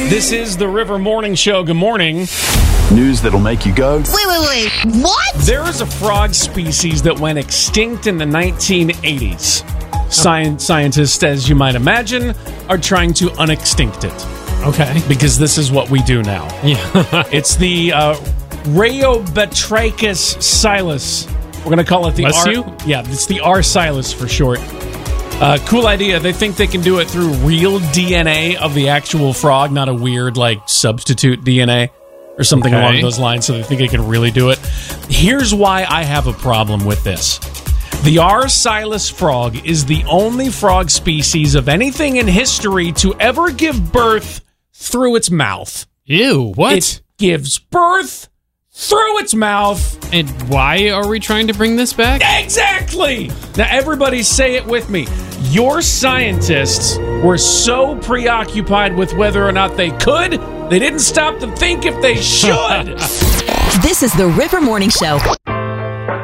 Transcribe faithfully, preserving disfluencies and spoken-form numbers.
This is the River Morning Show. Good morning. News that'll make you go, Wait, wait, wait. What? There is a frog species that went extinct in the nineteen eighties. Sci- scientists, as you might imagine, are trying to unextinct it. Okay. Because this is what we do now. Yeah. It's the uh, Rheobatrachus silus. We're going to call it the Bless R. you? Yeah, it's the R. silus for short. Uh, cool idea. They think they can do it through real D N A of the actual frog, not a weird, like, substitute D N A or something Okay. along those lines, so they think they can really do it. Here's why I have a problem with this. The R. silus frog is the only frog species of anything in history to ever give birth through its mouth. Ew, what? It gives birth through its mouth. And why are we trying to bring this back? Exactly! Now, everybody say it with me. Your scientists were so preoccupied with whether or not they could, they didn't stop to think if they should. This is the River Morning Show.